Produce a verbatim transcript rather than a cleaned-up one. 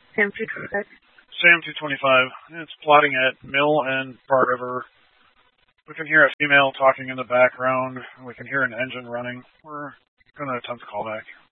Sam two twenty-five. Sam two twenty-five. It's plotting at Mill and Bar River. We can hear a female talking in the background. We can hear an engine running. We're going to attempt to call back.